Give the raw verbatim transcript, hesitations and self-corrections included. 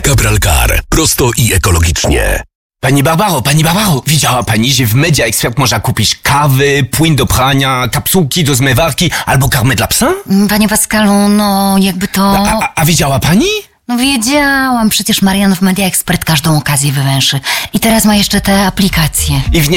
Cabralcar. Prosto i ekologicznie. Pani Barbaro, pani Barbaro, widziała pani, że w Media Expert można kupić kawy, płyn do prania, kapsułki do zmywarki albo karmę dla psa? Panie Pascalu, no jakby to... A, a, a widziała pani? No wiedziałam, przecież Marian w Media Expert każdą okazję wywęszy. I teraz ma jeszcze te aplikacje. I w niej